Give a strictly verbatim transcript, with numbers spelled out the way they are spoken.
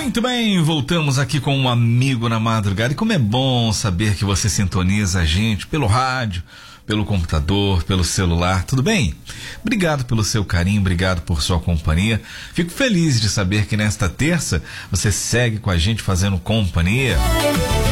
Muito bem, voltamos aqui com um amigo na madrugada. E como é bom saber que você sintoniza a gente pelo rádio, pelo computador, pelo celular, tudo bem? Obrigado pelo seu carinho, obrigado por sua companhia. Fico feliz de saber que nesta terça você segue com a gente fazendo companhia.